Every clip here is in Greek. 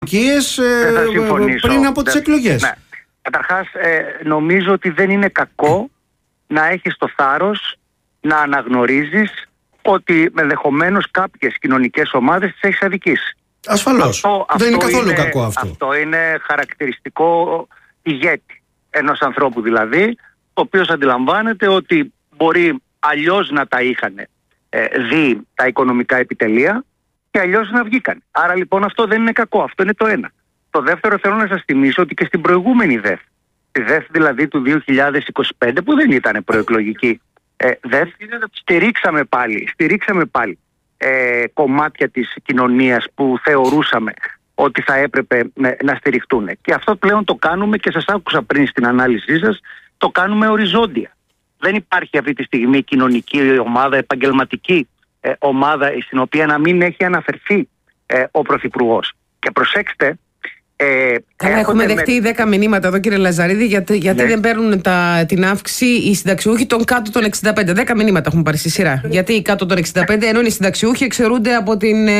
πριν από τις εκλογές. Ναι. Καταρχάς, νομίζω ότι δεν είναι κακό να έχεις το θάρρος να αναγνωρίζεις ότι ενδεχομένως κάποιες κοινωνικές ομάδες τις έχεις αδικήσει. Ασφαλώς. Δεν είναι καθόλου κακό αυτό. Αυτό είναι χαρακτηριστικό ηγέτη. Ενός ανθρώπου δηλαδή, ο οποίος αντιλαμβάνεται ότι μπορεί αλλιώς να τα είχαν δει τα οικονομικά επιτελεία και αλλιώς να βγήκαν. Άρα λοιπόν αυτό δεν είναι κακό. Αυτό είναι το ένα. Το δεύτερο, θέλω να σας θυμίσω ότι και στην προηγούμενη ΔΕΘ, τη ΔΕΘ δηλαδή του 2025, που δεν ήταν προεκλογική ΔΕΘ, στηρίξαμε πάλι κομμάτια της κοινωνίας που θεωρούσαμε ότι θα έπρεπε να στηριχτούν. Και αυτό πλέον το κάνουμε, και σας άκουσα πριν στην ανάλυση σας, το κάνουμε οριζόντια. Δεν υπάρχει αυτή τη στιγμή κοινωνική ομάδα, επαγγελματική ομάδα στην οποία να μην έχει αναφερθεί ο Πρωθυπουργός. Και προσέξτε, έχουμε δεχτεί 10 μηνύματα εδώ, κύριε Λαζαρίδη, γιατί δεν παίρνουν την αύξηση οι συνταξιούχοι των κάτω των 65. 10 μηνύματα έχουν πάρει στη σειρά. Γιατί οι κάτω των 65, ενώ οι συνταξιούχοι εξαιρούνται από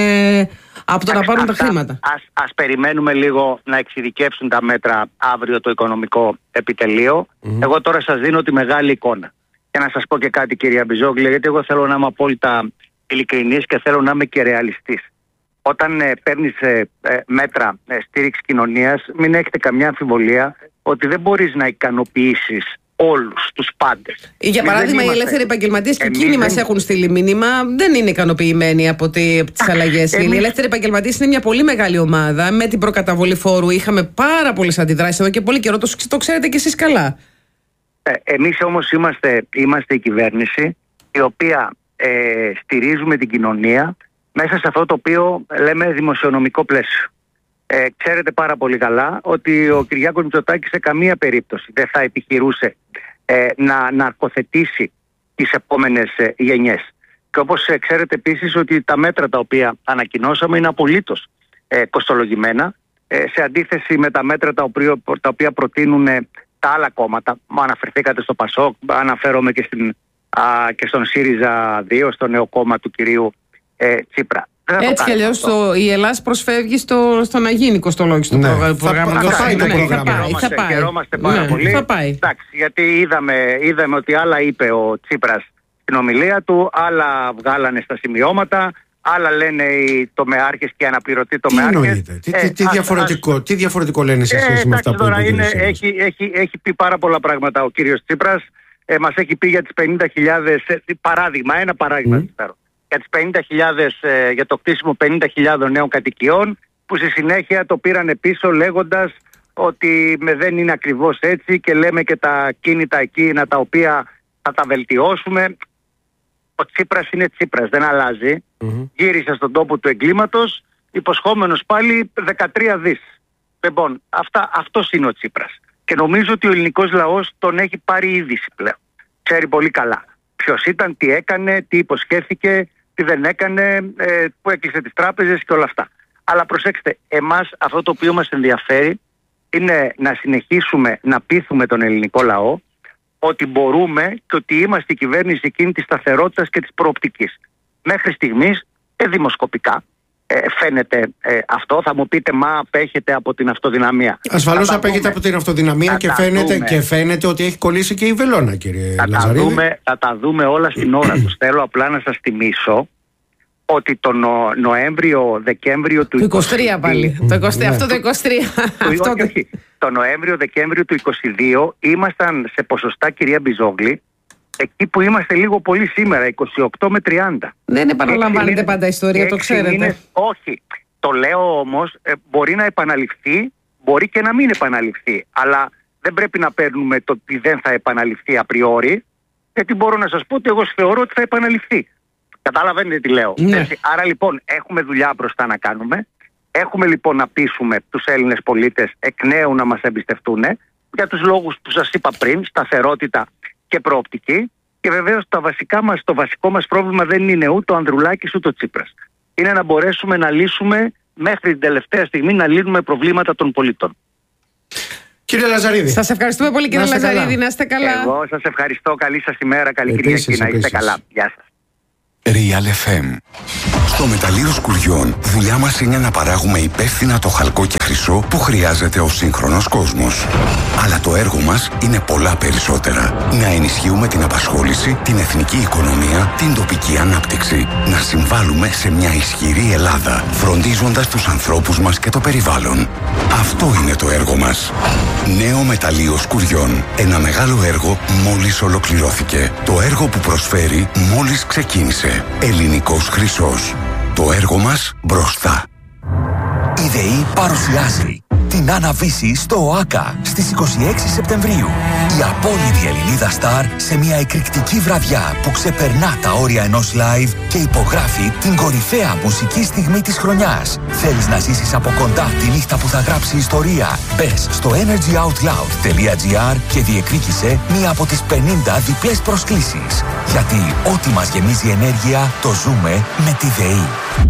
το να πάρουν τα χρήματα. Ας περιμένουμε λίγο να εξειδικεύσουν τα μέτρα αύριο το οικονομικό επιτελείο. Εγώ τώρα σας δίνω τη μεγάλη εικόνα. Και να σας πω και κάτι, κυρία Μπιζόγλη, γιατί εγώ θέλω να είμαι απόλυτα ειλικρινής και θέλω να είμαι και ρεαλιστής. Όταν παίρνεις μέτρα στήριξη κοινωνίας, μην έχετε καμιά αμφιβολία ότι δεν μπορείς να ικανοποιήσεις όλους τους πάντες. Για παράδειγμα, οι ελεύθεροι επαγγελματίες και εκείνοι μας έχουν στείλει μήνυμα, δεν είναι ικανοποιημένοι από τις αλλαγές. Οι ελεύθεροι επαγγελματίες είναι μια πολύ μεγάλη ομάδα. Με την προκαταβολή φόρου είχαμε πάρα πολλές αντιδράσεις εδώ και πολύ καιρό. Το ξέρετε κι εσείς καλά. Εμείς όμως είμαστε η κυβέρνηση η οποία στηρίζουμε την κοινωνία μέσα σε αυτό το οποίο λέμε δημοσιονομικό πλαίσιο. Ξέρετε πάρα πολύ καλά ότι ο Κυριάκος Μητσοτάκης σε καμία περίπτωση δεν θα επιχειρούσε να ναρκοθετήσει τις επόμενες γενιές. Και όπως ξέρετε επίσης ότι τα μέτρα τα οποία ανακοινώσαμε είναι απολύτως κοστολογημένα, σε αντίθεση με τα μέτρα τα οποία προτείνουν τα άλλα κόμματα. Αναφερθήκατε στο ΠΑΣΟΚ, αναφέρομαι και στον ΣΥΡΙΖΑ 2, στο νέο κόμμα του κυρίου Τσίπρα. Έτσι κι αλλιώς η Ελλάδα προσφεύγει στο να γίνει κοστολόγηση του προγράμματος. Θα πάει. Χαιρόμαστε πάρα πολύ. Εντάξει, γιατί είδαμε ότι άλλα είπε ο Τσίπρας στην ομιλία του, άλλα βγάλανε στα σημειώματα, άλλα λένε οι τομεάρχες και οι αναπληρωτοί τομεάρχες. Τι διαφορετικό λένε σε σχέση με αυτά που είπε? Έχει πει πάρα πολλά πράγματα ο κύριος Τσίπρας. Μας έχει πει για τις 50.000, ένα παράδειγμα για τις 50.000, για το κτίσιμο 50.000 νέων κατοικιών, που στη συνέχεια το πήραν πίσω λέγοντας ότι δεν είναι ακριβώς έτσι και λέμε και τα κίνητα εκείνα τα οποία θα τα βελτιώσουμε. Ο Τσίπρας είναι Τσίπρας, δεν αλλάζει. Γύρισε στον τόπο του εγκλήματος, υποσχόμενος πάλι 13 δις. Λοιπόν, αυτός είναι ο Τσίπρας. Και νομίζω ότι ο ελληνικός λαός τον έχει πάρει είδηση πλέον. Ξέρει πολύ καλά ποιος ήταν, τι έκανε, τι υποσχέθηκε, τι δεν έκανε, που έκλεισε τις τράπεζες και όλα αυτά. Αλλά προσέξτε, εμάς αυτό το οποίο μας ενδιαφέρει είναι να συνεχίσουμε να πείθουμε τον ελληνικό λαό ότι μπορούμε και ότι είμαστε η κυβέρνηση εκείνη της σταθερότητας και της προοπτικής. Μέχρι στιγμής, δημοσκοπικά, φαίνεται αυτό. Θα μου πείτε, μα απέχετε από την αυτοδυναμία. Ασφαλώς απέχετε από την αυτοδυναμία και φαίνεται ότι έχει κολλήσει και η βελόνα, κύριε Λαζαρίδη. Θα τα δούμε όλα στην ώρα τους. Θέλω απλά να σας θυμίσω ότι τον Νοέμβριο-Δεκέμβριο του 23 πάλι. Αυτό το 23. Όχι. Το Νοέμβριο-Δεκέμβριο του 22 ήμασταν σε ποσοστά, κυρία Μπιζόγλη, εκεί που είμαστε λίγο πολύ σήμερα, 28 με 30. Δεν επαναλαμβάνεται πάντα η ιστορία, το ξέρετε. Όχι. Το λέω όμως, μπορεί να επαναληφθεί, μπορεί και να μην επαναληφθεί. Αλλά δεν πρέπει να παίρνουμε το ότι δεν θα επαναληφθεί απριόρι, γιατί μπορώ να σας πω ότι εγώ θεωρώ ότι θα επαναληφθεί. Καταλαβαίνετε τι λέω. Ναι. Άρα λοιπόν έχουμε δουλειά μπροστά να κάνουμε. Έχουμε λοιπόν να πείσουμε τους Έλληνες πολίτες εκ νέου να μας εμπιστευτούν για τους λόγους που σας είπα πριν, σταθερότητα και προοπτική. Και βεβαίως το βασικό μας πρόβλημα δεν είναι ούτε ο Ανδρουλάκης ούτε ο Τσίπρας. Είναι να μπορέσουμε να λύσουμε μέχρι την τελευταία στιγμή, να λύνουμε προβλήματα των πολιτών. Κύριε Λαζαρίδη. Σας ευχαριστούμε πολύ, κύριε Λαζαρίδη. Να είστε καλά. Εγώ σας ευχαριστώ. Καλή σας ημέρα. Καλή Κυριακή. Να είστε καλά. Γεια σας. Real FM. Στο μεταλλείο Σκουριών, δουλειά μας είναι να παράγουμε υπεύθυνα το χαλκό και χρυσό που χρειάζεται ο σύγχρονος κόσμος. Αλλά το έργο μας είναι πολλά περισσότερα. Να ενισχύουμε την απασχόληση, την εθνική οικονομία, την τοπική ανάπτυξη. Να συμβάλλουμε σε μια ισχυρή Ελλάδα, φροντίζοντας τους ανθρώπους μας και το περιβάλλον. Αυτό είναι το έργο μας. Νέο μεταλλείο Σκουριών. Ένα μεγάλο έργο μόλις ολοκληρώθηκε. Το έργο που προσφέρει μόλις ξεκίνησε. Ελληνικός χρυσός. Το έργο μας μπροστά. Η ΔΕΗ παρουσιάζει την Άννα-Βύση στο ΟΑΚΑ στις 26 Σεπτεμβρίου. Η απόλυτη Ελληνίδα στάρ σε μια εκρηκτική βραδιά που ξεπερνά τα όρια ενός live και υπογράφει την κορυφαία μουσική στιγμή της χρονιάς. Θέλεις να ζήσεις από κοντά τη νύχτα που θα γράψει ιστορία? Μπες στο energyoutloud.gr και διεκδίκησε μία από τις 50 διπλές προσκλήσεις. Γιατί ό,τι μας γεμίζει ενέργεια το ζούμε με τη ΔΕΗ.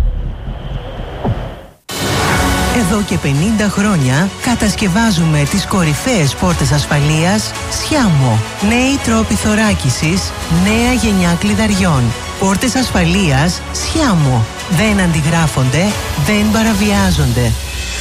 Εδώ και 50 χρόνια κατασκευάζουμε τις κορυφαίες πόρτες ασφαλείας Sciamo. Νέοι τρόποι θωράκισης, νέα γενιά κλειδαριών. Πόρτες ασφαλείας Sciamo. Δεν αντιγράφονται, δεν παραβιάζονται.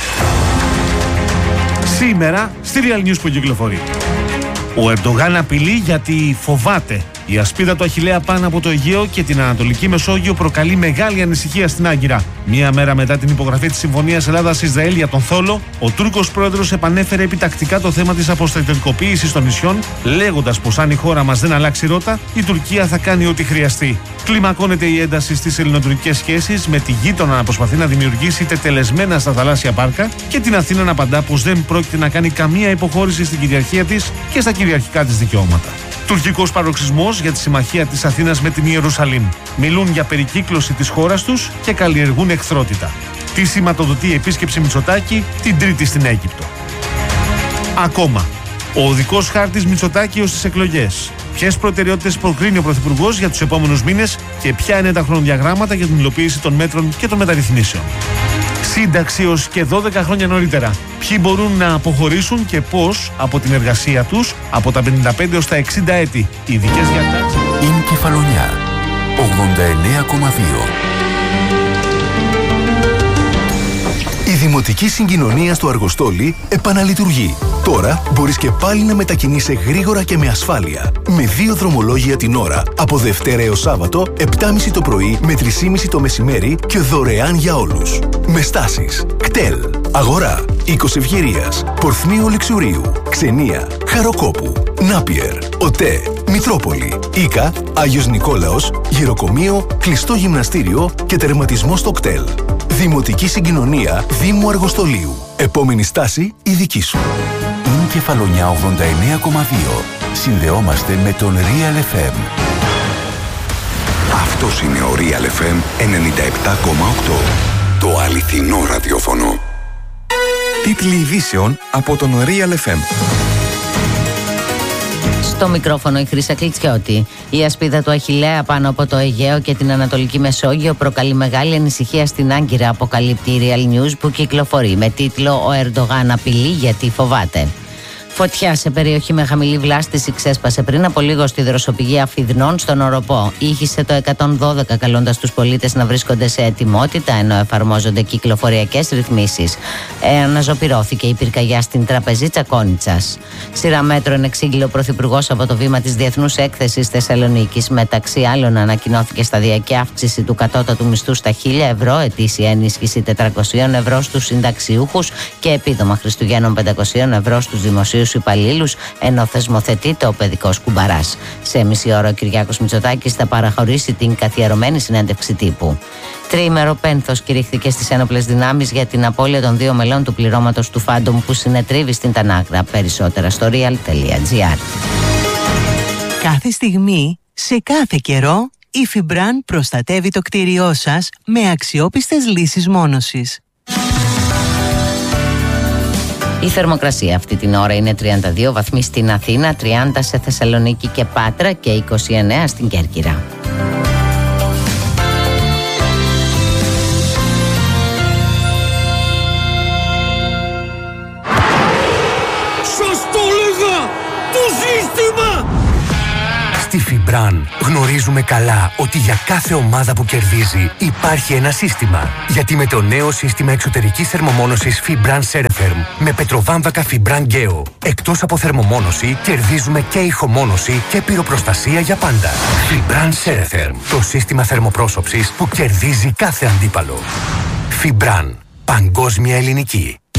Σήμερα στη Real News που κυκλοφορεί. Ο Ερντογάν απειλεί γιατί φοβάται. Η ασπίδα του Αχιλλέα πάνω από το Αιγαίο και την Ανατολική Μεσόγειο προκαλεί μεγάλη ανησυχία στην Άγκυρα. Μία μέρα μετά την υπογραφή της Συμφωνίας Ελλάδα-Ισραήλ για τον Θόλο, ο Τούρκος πρόεδρος επανέφερε επιτακτικά το θέμα της αποστρατιωτικοποίησης των νησιών, λέγοντας πως αν η χώρα μας δεν αλλάξει ρότα, η Τουρκία θα κάνει ό,τι χρειαστεί. Κλιμακώνεται η ένταση στις ελληνοτουρκικές σχέσεις, με τη γείτονα να προσπαθεί να δημιουργήσει τετελεσμένα στα θαλάσσια πάρκα και την Αθήνα να απαντά πως δεν πρόκειται να κάνει καμία υποχώρηση στην κυριαρχία της και στα κυριαρχικά της δικαιώματα. Τουρκικός παροξισμός για τη συμμαχία της Αθήνας με την Ιερουσαλήμ. Μιλούν για περικύκλωση της χώρας τους και καλλιεργούν εχθρότητα. Τι σηματοδοτεί η επίσκεψη Μητσοτάκη την Τρίτη στην Αίγυπτο. Ακόμα, ο οδικός χάρτης Μητσοτάκη ως τις εκλογές. Ποιες προτεραιότητες προκρίνει ο Πρωθυπουργός για τους επόμενους μήνες και ποια είναι τα χρονοδιαγράμματα για την υλοποίηση των μέτρων και των μεταρρυθμίσεων. Σύνταξη ως και 12 χρόνια νωρίτερα. Ποιοι μπορούν να αποχωρήσουν και πώς από την εργασία τους από τα 55 ως τα 60 έτη. Ειδικές διατάξεις. Είναι Κεφαλονιά 89,2. Η Δημοτική Συγκοινωνία στο Αργοστόλι επαναλειτουργεί. Τώρα μπορείς και πάλι να μετακινείσαι γρήγορα και με ασφάλεια. Με 2 δρομολόγια την ώρα, από Δευτέρα έως Σάββατο, 7.30 το πρωί με 3.30 το μεσημέρι και δωρεάν για όλους. Με στάσεις Κτέλ, Αγορά, Οίκος Ευγυρίας, Πορθμίου Λιξουρίου, Ξενία, Χαροκόπου, Νάπιερ, ΟΤΕ, Μητρόπολη, Ίκα, Άγιος Νικόλαος, Γεροκομείο, Κλειστό Γυμναστήριο και τερματισμό στο Κτέλ. Δημοτική Συγκοινωνία Δήμου Αργοστολίου. Επόμενη στάση η δική σου. Είναι Κεφαλονιά 89,2. Συνδεόμαστε με τον Real FM. Αυτός είναι ο Real FM 97,8. Το αληθινό ραδιόφωνο. Τίτλοι ειδήσεων από τον Real FM. Στο μικρόφωνο η Χρύσα Κλιτσιώτη. Η ασπίδα του Αχιλλέα πάνω από το Αιγαίο και την Ανατολική Μεσόγειο προκαλεί μεγάλη ανησυχία στην Άγκυρα, αποκαλύπτει η Real News που κυκλοφορεί με τίτλο «Ο Ερντογάν απειλεί γιατί φοβάται». Φωτιά σε περιοχή με χαμηλή βλάστηση ξέσπασε πριν από λίγο στη δροσοπηγή Αφιδνών στον Οροπό. Ήχησε το 112 καλώντας τους πολίτες να βρίσκονται σε ετοιμότητα ενώ εφαρμόζονται κυκλοφοριακές ρυθμίσεις. Αναζωπυρώθηκε η πυρκαγιά στην Τραπεζίτσα Κόνιτσας. Σειρά μέτρων εξήγηλε ο Πρωθυπουργός από το βήμα της Διεθνούς Έκθεσης Θεσσαλονίκης. Μεταξύ άλλων, ανακοινώθηκε σταδιακή αύξηση του κατώτατου μισθού στα 1.000 ευρώ, ετήσια ενίσχυση 400 ευρώ στους συνταξιούχους και επίδομα Χριστουγέννων 500 ευρώ στους δημοσίους υπαλλήλους, ενώ θεσμοθετείται ο παιδικός κουμπαράς. Σε μισή ώρα ο Κυριάκος Μητσοτάκης θα παραχωρήσει την καθιερωμένη συνέντευξη τύπου. Τριήμερο πένθος κηρύχθηκε στις ένοπλες δυνάμεις για την απώλεια των 2 μελών του πληρώματος του Φάντομ που συνετρίβει στην Τανάκρα. Περισσότερα στο real.gr. Κάθε στιγμή, σε κάθε καιρό, η Φιμπραν προστατεύει το κτίριό σας με αξιόπιστες λύσεις μόνωσης. Η θερμοκρασία αυτή την ώρα είναι 32 βαθμοί στην Αθήνα, 30 σε Θεσσαλονίκη και Πάτρα και 29 στην Κέρκυρα. Σας το έλεγα! Το σύστημα! Στη Φιμπραν γνωρίζουμε καλά ότι για κάθε ομάδα που κερδίζει υπάρχει ένα σύστημα. Γιατί με το νέο σύστημα εξωτερικής θερμομόνωσης Fibran Ceretherm με πετροβάμβακα Fibran Geo, εκτός από θερμομόνωση, κερδίζουμε και ηχομόνωση και πυροπροστασία για πάντα. Fibran Ceretherm, το σύστημα θερμοπρόσωψης που κερδίζει κάθε αντίπαλο. Fibran, παγκόσμια ελληνική.